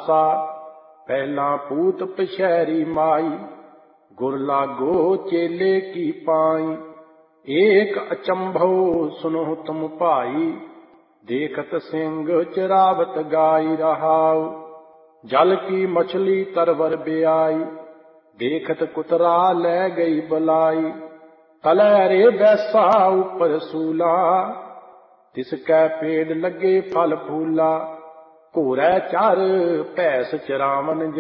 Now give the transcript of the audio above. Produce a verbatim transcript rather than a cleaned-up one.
ਆਸਾ, ਪਹਿਲਾਂ ਪੂਤ ਪਛੈਰੀ ਮਾਈ, ਗੁਰ ਲਾਗੋ ਚੇਲੇ ਕੀ ਪਾਈ। ਏਕ ਅਚੰਭਉ ਸੁਨਹੁ ਤੁਮ ਭਾਈ, ਦੇਖਤ ਸਿੰਘ ਚਰਾਵਤ ਗਾਈ ਰਹਾਉ। ਜਲ ਕੀ ਮਛਲੀ ਤਰਵਰ ਬਿਆਈ, ਦੇਖਤ ਕੁਤਰਾ ਲੈ ਗਈ ਬੁਲਾਈ। ਤਲੈ ਰੇ ਬੈਸਾ ਉਪਰ ਸੂਲਾ, ਤਿਸ ਕੈ ਪੇੜ ਲੱਗੇ ਫਲ ਫੂਲਾ। ਘੋਰੈ ਚਰ ਭੈਸ ਚਰਾਵਨ